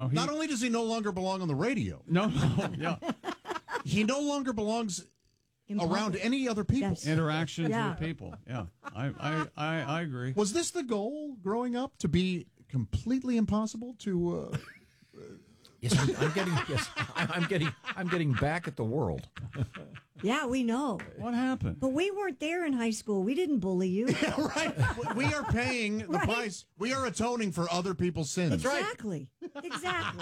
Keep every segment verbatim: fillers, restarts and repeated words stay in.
No, he, Not only does he no longer belong on the radio, no, no, yeah, he no longer belongs around any other people. Yes. interactions Yeah. with people. Yeah, I, I, I, I agree. Was this the goal growing up, to be completely impossible to? Uh, Yes, I'm, I'm getting. Yes, I'm, I'm getting. I'm getting back at the world. Yeah, we know. What happened? But we weren't there in high school. We didn't bully you. right? We are paying the Right. price. We are atoning for other people's sins. Exactly. Exactly.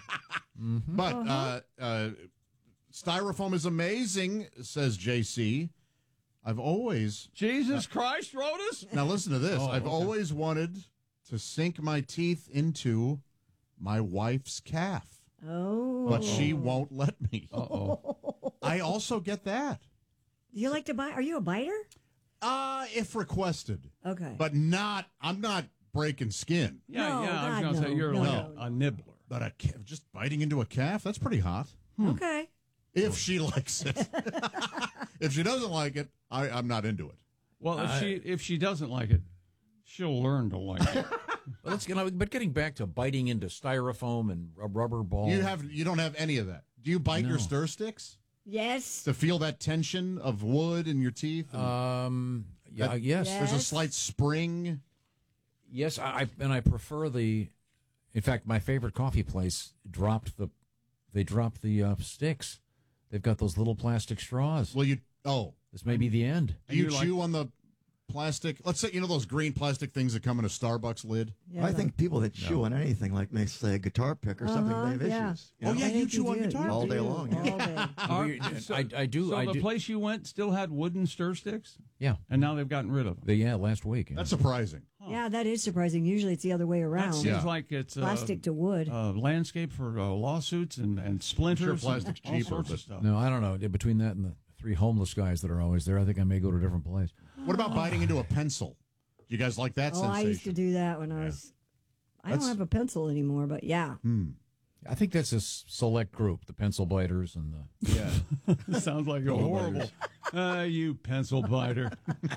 But uh, uh, styrofoam is amazing, says J C. I've always Jesus Christ wrote us? now listen to this. Oh, I've okay. always wanted to sink my teeth into my wife's calf, Oh. but she won't let me. Uh-oh. I also get that, Do you like to bite? Are you a biter? uh, if requested, Okay. but not. I'm not breaking skin. Yeah, No, yeah. I was God, going to say no, you're no, like no, a, a nibbler. But a ca- just biting into a calf, that's pretty hot. Okay. If she likes it. If she doesn't like it, I, I'm not into it. Well, if she if she doesn't like it, she'll learn to like it. But let's get. But getting back to biting into styrofoam and ru- rubber balls. You have you don't have any of that. Do you bite No. your stir sticks Yes. to feel that tension of wood in your teeth? And Um. Yeah. that- yes. Yeah. There's a Yes. slight spring. Yes. I, I and I prefer the. In fact, my favorite coffee place dropped the. They dropped the uh, sticks. They've got those little plastic straws. Will you? Oh, This may be the end. do you, you like- chew on the plastic? Let's say you know those green plastic things that come in a Starbucks lid. Yeah, I think people that chew on anything, like may say a guitar pick or something, Uh-huh, they have yeah. issues. you Oh, know? yeah, I you think chew on do. guitar You all day do. long, yeah. All day. Are- so, I, I do. So I the do. place you went still had wooden stir sticks, Yeah. and now they've gotten rid of them. The, yeah. Last week. Yeah. That's surprising. Yeah, that is surprising. Usually it's the other way That around. seems Yeah. like it's uh, Plastic to wood. uh, landscape for uh, lawsuits and, and splinters. Sure, plastic's and all cheaper, sorts but- of stuff. No, I don't know. Between that and the three homeless guys that are always there, I think I may go to a different place. What about biting into a pencil? Do you guys like that oh, sensation? I used to do that when I was. I That's- don't have a pencil anymore, but yeah. I think that's a s- select group, the pencil biters and the. Yeah. Sounds like a horrible. Uh, you pencil biter.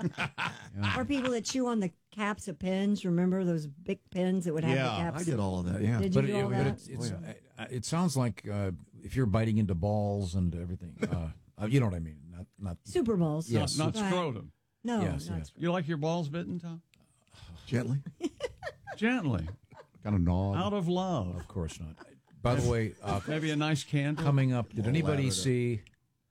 Or people that chew on the caps of pens. Remember those big pens that would have Yeah, the caps? I did all of that, yeah. Did you But, do it, all but that? it's, it's, uh, it sounds like uh, if you're biting into balls and everything, uh, uh, you know what I mean. Not, not. Super Bowls. Yes. Not Right. scrotum. No, Yes, not yes. scrotum. You like your balls bitten, Tom? Gently. Gently, Kind of gnawed. out of love. Of course not. By the way, uh, Maybe a nice candle. coming up, did anybody lavender. see?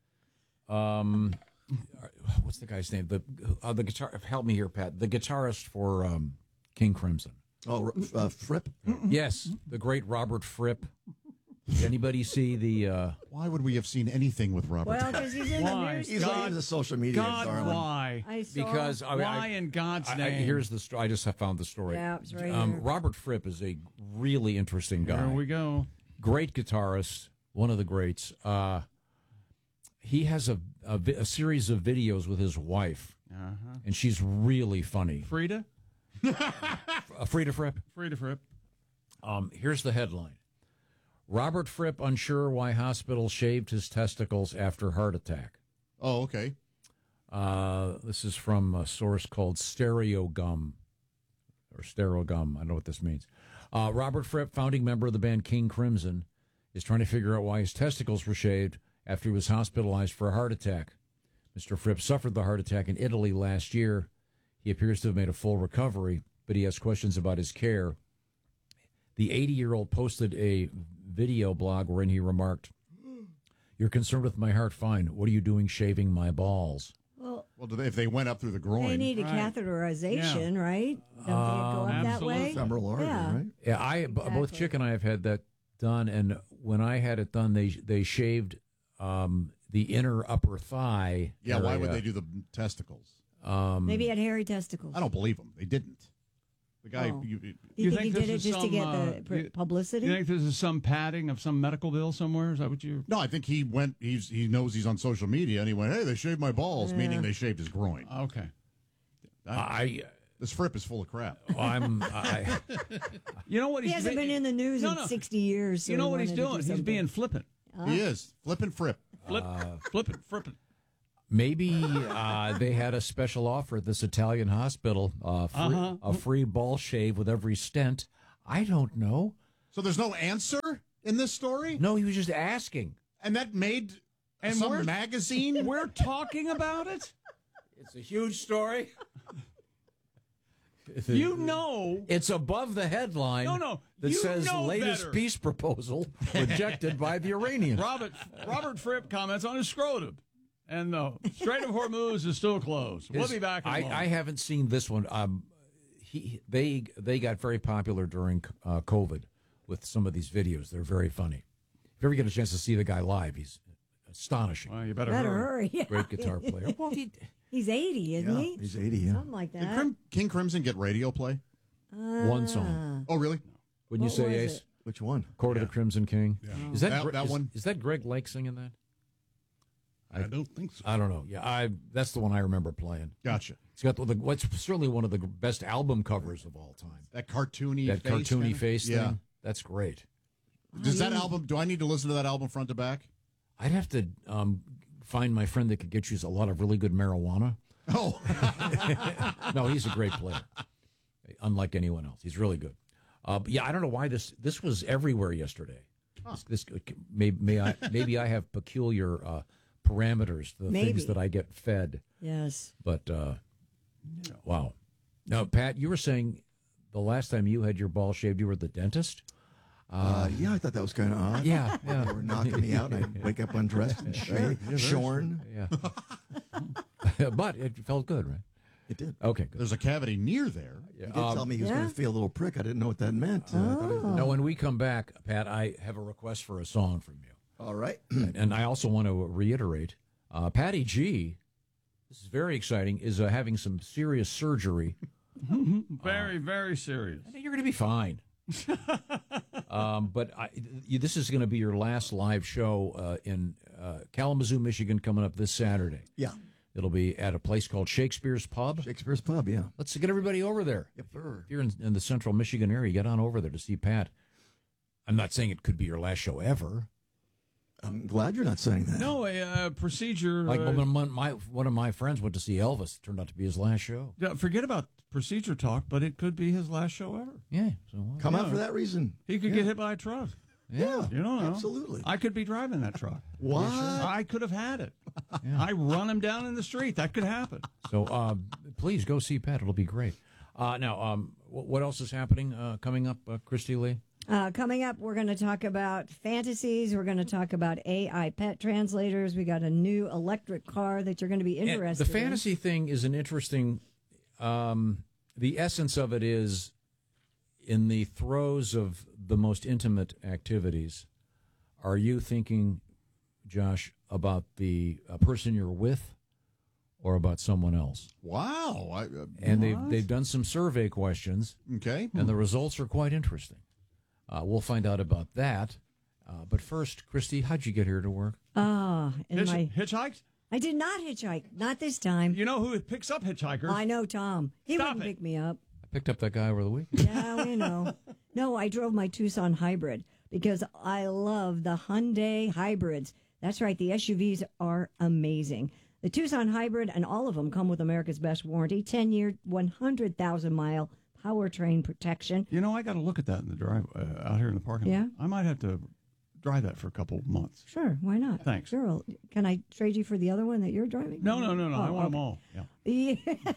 Um, what's the guy's name? The uh, the guitar. Help me here, Pat. The guitarist for um, King Crimson. Oh, uh, Fripp? Yes, the great Robert Fripp. Did anybody see the? Uh, Why would we have seen anything with Robert? Well, because he's in the Why? news. He's, God- he's a social media God, darling. why? I saw. because I, Why I, in God's I- I- name? here's the story. I just have found the story. Yeah, it's right um, here. Robert Fripp is a really interesting guy. Here we go. Great guitarist, one of the greats. Uh, he has a, a, vi- a series of videos with his wife, Uh-huh. and she's really funny. Frida? Uh, Frida Fripp. Frida Fripp. Um, here's the headline: Robert Fripp unsure why hospital shaved his testicles after heart attack. Oh, okay. Uh, this is from a source called Stereogum, or Stereogum. I don't know what this means. Uh, Robert Fripp, founding member of the band King Crimson, is trying to figure out why his testicles were shaved after he was hospitalized for a heart attack. Mister Fripp suffered the heart attack in Italy last year. He appears to have made a full recovery, but he has questions about his care. The eighty-year-old posted a video blog wherein he remarked, "You're concerned with my heart? Fine. What are you doing shaving my balls?" Well, Well, do they, if they went up through the groin, they need a Right. catheterization, right? Don't they go up that absolutely. way? Femoral artery, Yeah. right? Yeah, I b both Exactly. Chick and I have had that done, and when I had it done, they they shaved um, the inner upper thigh. yeah, why would area. they do the testicles? Maybe he had hairy testicles. I don't believe them. They didn't. The guy. Oh. You, Do you, You think, think he did it this is just to some, get uh, the pr- you- publicity? You think this is some padding of some medical bill somewhere? Is that what you? no, I think he went. He's he knows he's on social media, and he went, "Hey, they shaved my balls," meaning they shaved his groin. Okay. I This Fripp is full of crap. I'm I, You know what? he He's hasn't been in the news No, in no. sixty years. so You know he what he's wanted to do doing? He's something. being flippant. He is flipping Fripp. Flip, flippant, flippant. maybe uh, they had a special offer at this Italian hospital, uh, free, Uh-huh. a free ball shave with every stent. I don't know. So there's no answer in this story? No, he was just asking. And that made And some we're- magazine? We're talking about it? It's a huge story. You know. It's above the headline. No, no, That you says know latest better. peace proposal rejected by the Iranians. Robert Robert Fripp comments on his scrotum. And the Strait of Hormuz is still closed. We'll His- be back in a I, moment. I haven't seen this one. Um, he they they got very popular during uh, COVID with some of these videos. They're very funny. If you ever get a chance to see the guy live, he's astonishing. Well, you better, Better hurry. hurry. Yeah. Great guitar player. Well, he, He's eighty, isn't Yeah, he? he's eighty, yeah. Something like Did that. Crim- King Crimson get radio play? one song. Oh, really? Wouldn't What you say, was Ace? it? Which one? Court of the Crimson King. Is that, That- Gre- that is- one? Is that Greg Lake singing that? I don't think so. I don't know. Yeah, I that's the one I remember playing. Gotcha. It's got the, what's certainly one of the best album covers of all time. That cartoony That face cartoony kinda? face Yeah. thing. That's great. Does that album, do I need to listen to that album front to back? I'd have to um, find my friend that could get you a lot of really good marijuana. Oh, No, he's a great player, unlike anyone else. He's really good. Uh, but yeah, I don't know why this this was everywhere yesterday. This, this may, may I, maybe I have peculiar uh, parameters to the Maybe. things that I get fed. Yes. But uh, wow. Now, Pat, you were saying the last time you had your ball shaved, you were at the dentist. Uh, yeah, I thought that was kind of odd. Yeah, yeah. They were knocking me out, and I'd wake up undressed and shaved, shorn. Yeah. But it felt good, right? It did. Okay, good. there's a cavity near there. He did tell me he was yeah. going to feel a little prick. I didn't know what that meant. Uh, I thought he was- Now, when we come back, Pat, I have a request for a song from you. All right. And I also want to reiterate, uh, Patty G, this is very exciting, is uh, having some serious surgery. Very, very serious. I think you're going to be fine. um, but I, you, this is going to be your last live show uh, in uh, Kalamazoo, Michigan, coming up this Saturday. Yeah. It'll be at a place called Shakespeare's Pub. Shakespeare's Pub, yeah. Let's get everybody over there. Yep, sir. If you're in, in the central Michigan area, get on over there to see Pat. I'm not saying it could be your last show ever. I'm glad you're not saying that. No, a uh, procedure. Like uh, when my, my one of my friends went to see Elvis, it turned out to be his last show. yeah, forget about procedure talk, but it could be his last show ever. Yeah, so uh, Come out Yeah. for that reason. He could get hit by a truck. Yeah. You don't know. Absolutely. I could be driving that truck. What? I could have had it. I run him down in the street. That could happen. so uh, please go see Pat. It'll be great. Uh, now, um, wh- what else is happening uh, coming up, uh, Christy Lee? Uh, coming up, we're going to talk about fantasies. We're going to talk about A I pet translators. We got a new electric car that you're going to be And interested the fantasy thing is an interesting. Um, the essence of it is, in the throes of the most intimate activities, are you thinking, Josh, about the uh, person you're with, or about someone else? Wow. I, uh, And they've they've done some survey questions, okay. and the results are quite interesting. Uh, we'll find out about that. Uh, but first, Christy, how'd you get here to work? in. Ah, in Hitch, my, hitchhiked? I did not hitchhike. Not this time. You know who picks up hitchhikers? I know Tom. He Stop wouldn't it. pick me up. I picked up that guy over the weekend. Yeah, we know. No, I drove my Tucson hybrid because I love the Hyundai hybrids. That's right. The S U Vs are amazing. The Tucson hybrid and all of them come with America's best warranty, ten-year, one hundred thousand mile powertrain protection. You know, I got to look at that in the drive uh, out here in the parking Yeah? lot. I might have to drive that for a couple of months. Sure, why not? Thanks. Sure. Can I trade you for the other one that you're driving? No, no, no, no. I Oh, want okay. them all. Yeah.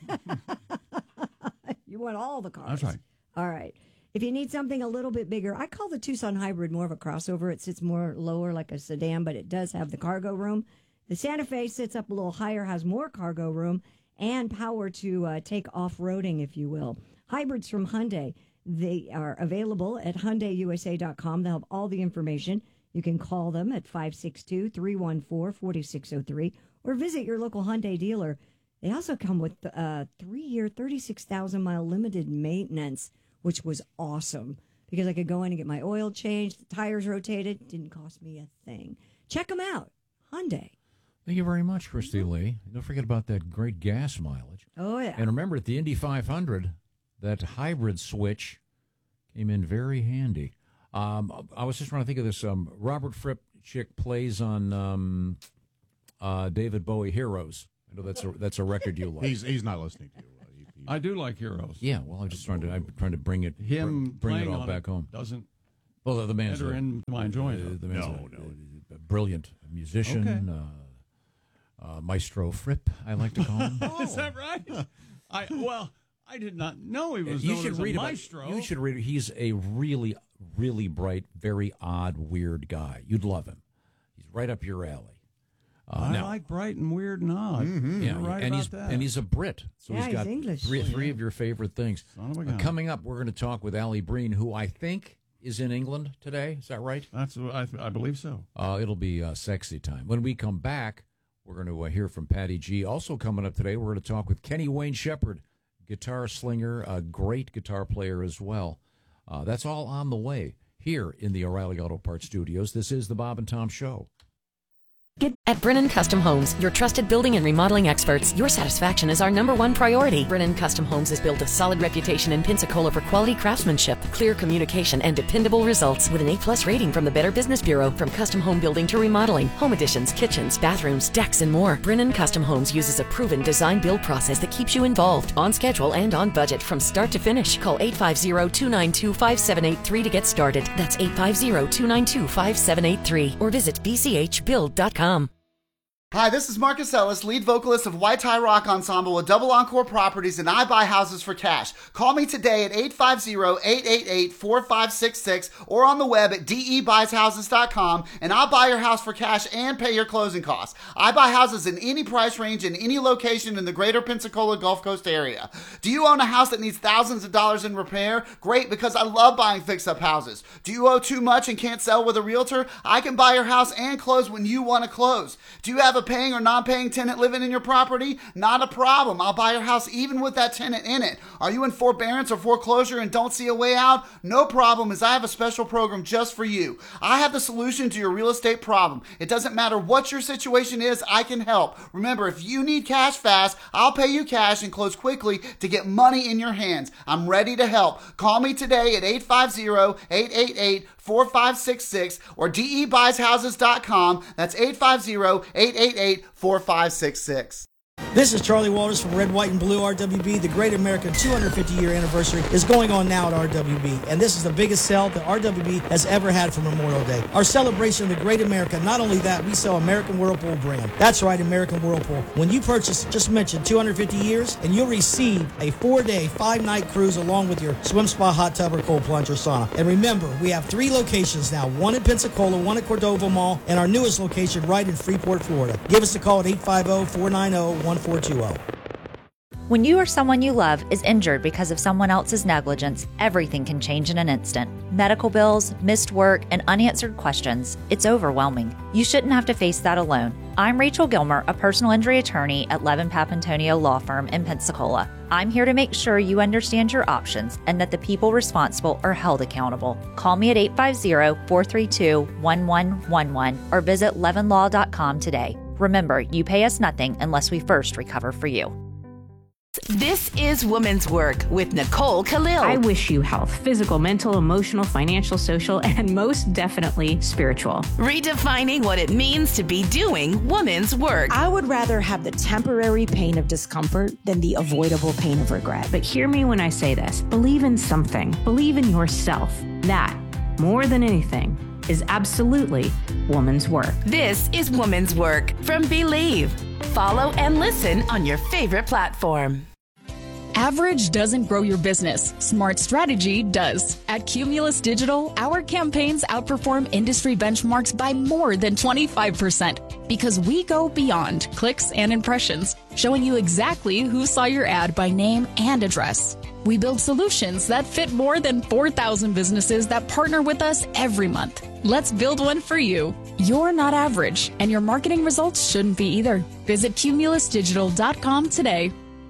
Yeah. You want all the cars. That's right. All right. If you need something a little bit bigger, I call the Tucson Hybrid more of a crossover. It sits more lower like a sedan, but it does have the cargo room. The Santa Fe sits up a little higher, has more cargo room and power to uh, take off-roading, if you will. Hybrids from Hyundai, they are available at Hyundai U S A dot com. They'll have all the information. You can call them at five six two, three one four, four six zero three or visit your local Hyundai dealer. They also come with a three-year, thirty-six thousand mile limited maintenance, which was awesome because I could go in and get my oil changed, the tires rotated. Didn't cost me a thing. Check them out. Hyundai. Thank you very much, Christy Lee. Don't forget about that great gas mileage. Oh, yeah. And remember, at the Indy five hundred, that hybrid switch came in very handy. Um, I was just trying to think of this. Um, Robert Fripp chick plays on um, uh, David Bowie Heroes. I know that's a that's a record you like. He's he's not listening to you. Uh, he, he, I do like Heroes. Yeah, well, I'm just trying to I'm trying to bring it Him bring, bring it playing all on back home. doesn't Well, the man's enter a, into my enjoyment. uh, of. the man's no, a, no. a brilliant musician, Okay. uh, uh, Maestro Fripp, I like to call him. Is that right? I well, I did not know he was you known should as a read about- maestro. you should read. He's a really, really bright, very odd, weird guy. You'd love him. He's right up your alley. Uh, I now, like bright and weird and odd. yeah, You're right and about he's that. and he's a Brit, so Yeah, he's he's got English. three, three of your favorite things. Son of a Uh, gun. coming up, we're going to talk with Ali Breen, who I think is in England today. Is that right? That's what I, I believe so. Uh, it'll be uh, sexy time. When we come back, we're going to uh, hear from Patty G. Also coming up today, we're going to talk with Kenny Wayne Shepherd, guitar slinger, a great guitar player as well. Uh, that's all on the way here in the O'Reilly Auto Parts Studios. This is the Bob and Tom Show. At Brennan Custom Homes, your trusted building and remodeling experts, your satisfaction is our number one priority. Brennan Custom Homes has built a solid reputation in Pensacola for quality craftsmanship, clear communication, and dependable results with an A-plus rating from the Better Business Bureau. From custom home building to remodeling, home additions, kitchens, bathrooms, decks, and more, Brennan Custom Homes uses a proven design-build process that keeps you involved, on schedule, and on budget from start to finish. Call eight five zero, two nine two, five seven eight three to get started. That's eight five zero, two nine two, five seven eight three. Or visit b c h build dot com. Hi, this is Marcus Ellis, lead vocalist of White Tie Rock Ensemble with Double Encore Properties, and I buy houses for cash. Call me today at eight five zero, eight eight eight, four five six six or on the web at d e buys houses dot com, and I'll buy your house for cash and pay your closing costs. I buy houses in any price range in any location in the greater Pensacola Gulf Coast area. Do you own a house that needs thousands of dollars in repair? Great, because I love buying fix-up houses. Do you owe too much and can't sell with a realtor? I can buy your house and close when you want to close. Do you have a paying or non-paying tenant living in your property? Not a problem. I'll buy your house even with that tenant in it. Are you in forbearance or foreclosure and don't see a way out? No problem, as I have a special program just for you. I have the solution to your real estate problem. It doesn't matter what your situation is, I can help. Remember, if you need cash fast, I'll pay you cash and close quickly to get money in your hands. I'm ready to help. Call me today at eight five zero, eight eight eight, four five six six or d e buys houses dot com. That's eight five zero, eight eight eight, four five six six. This is Charlie Walters from Red, White, and Blue R W B. The Great American two hundred fifty year anniversary is going on now at R W B, and this is the biggest sale that R W B has ever had for Memorial Day. Our celebration of the Great America, not only that, we sell American Whirlpool brand. That's right, American Whirlpool. When you purchase, just mention two hundred fifty years, and you'll receive a four-day, five-night cruise along with your swim spa, hot tub, or cold plunge or sauna. And remember, we have three locations now, one in Pensacola, one at Cordova Mall, and our newest location right in Freeport, Florida. Give us a call at eight five zero, four nine zero, one four two zero. When you or someone you love is injured because of someone else's negligence, everything can change in an instant. Medical bills, missed work, and unanswered questions. It's overwhelming. You shouldn't have to face that alone. I'm Rachel Gilmer, a personal injury attorney at Levin Papantonio Law Firm in Pensacola. I'm here to make sure you understand your options and that the people responsible are held accountable. Call me at eight five zero, four three two, one one one one or visit levin law dot com today. Remember, you pay us nothing unless we first recover for you. This is Woman's Work with Nicole Khalil. I wish you health, physical, mental, emotional, financial, social, and most definitely spiritual. Redefining what it means to be doing woman's work. I would rather have the temporary pain of discomfort than the avoidable pain of regret. But hear me when I say this. Believe in something. Believe in yourself. That, more than anything, is absolutely woman's work. This is Woman's Work from Believe. Follow and listen on your favorite platform. Average doesn't grow your business. Smart strategy does. At Cumulus Digital, our campaigns outperform industry benchmarks by more than twenty-five percent because we go beyond clicks and impressions, showing you exactly who saw your ad by name and address. We build solutions that fit more than four thousand businesses that partner with us every month. Let's build one for you. You're not average, and your marketing results shouldn't be either. Visit cumulus digital dot com today.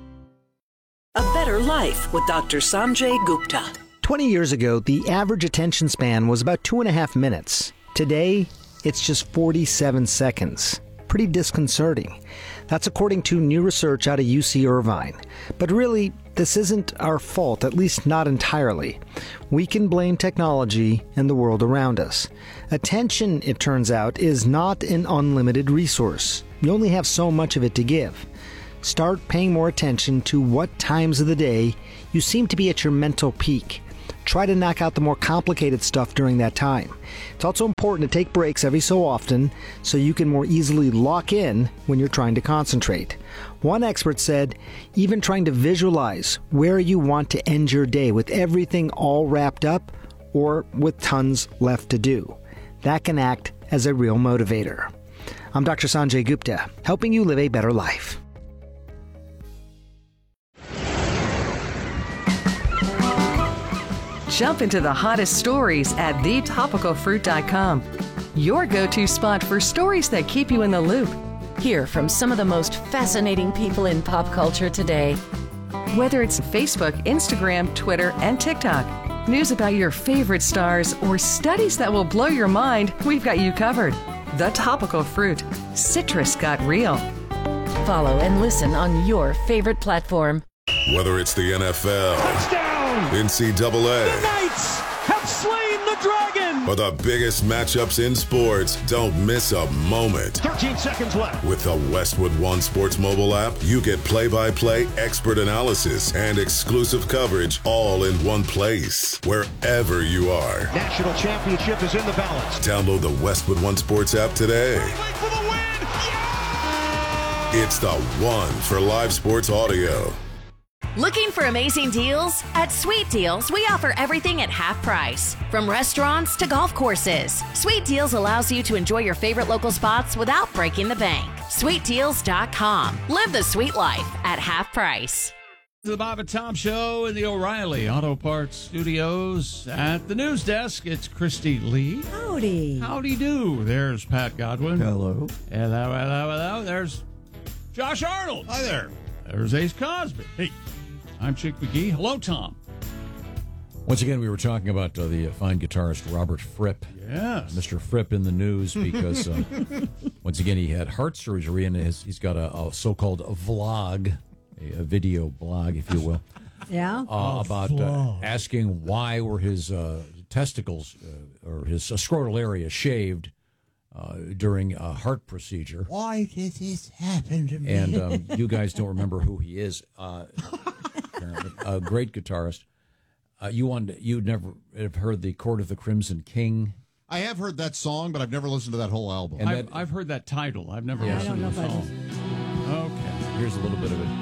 A Better Life with Doctor Sanjay Gupta. twenty years ago, the average attention span was about two and a half minutes. Today, it's just forty-seven seconds. Pretty disconcerting. That's according to new research out of U C Irvine. But really, this isn't our fault, at least not entirely. We can blame technology and the world around us. Attention, it turns out, is not an unlimited resource. You only have so much of it to give. Start paying more attention to what times of the day you seem to be at your mental peak. try to knock out the more complicated stuff during that time. It's also important to take breaks every so often so you can more easily lock in when you're trying to concentrate. One expert said, even trying to visualize where you want to end your day with everything all wrapped up or with tons left to do. That can act as a real motivator. I'm Doctor Sanjay Gupta, helping you live a better life. Jump into the hottest stories at the topical fruit dot com. Your go-to spot for stories that keep you in the loop. Hear from some of the most fascinating people in pop culture today. Whether it's Facebook, Instagram, Twitter, and TikTok, news about your favorite stars, or studies that will blow your mind, we've got you covered. The Topical Fruit. Citrus got real. Follow and listen on your favorite platform. Whether it's the N F L, touchdown, N C double A, the Knights have slain the dragon, or the biggest matchups in sports, don't miss a moment. thirteen seconds left. With the Westwood One Sports mobile app, you get play-by-play expert analysis and exclusive coverage all in one place, wherever you are. National championship is in the balance. Download the Westwood One Sports app today. For the win! Yeah! It's the one for live sports audio. Looking for amazing deals? At Sweet Deals, we offer everything at half price. From restaurants to golf courses, Sweet Deals allows you to enjoy your favorite local spots without breaking the bank. sweet deals dot com. Live the sweet life at half price. The Bob and Tom Show in the O'Reilly Auto Parts Studios. At the news desk, it's Christy Lee. Howdy. Howdy do. There's Pat Godwin. Hello. Hello, hello, hello. There's Josh Arnold. Hi there. There's Ace Cosby. Hey. I'm Chick McGee. Hello, Tom. Once again, we were talking about uh, the fine guitarist Robert Fripp. Yes. Mister Fripp in the news because, uh, once again, he had heart surgery and his, he's got a, a so-called vlog, a, a video blog, if you will. Yeah. Uh, oh, about uh, asking why were his uh, testicles uh, or his uh, scrotal area shaved uh, during a heart procedure. Why did this happen to me? And um, you guys don't remember who he is. Uh, a great guitarist. Uh, you wanted, you'd never have heard the Court of the Crimson King. I have heard that song, but I've never listened to that whole album. And I've, that, I've heard that title. I've never yeah, listened to the I don't know song. if I Okay. Here's a little bit of it.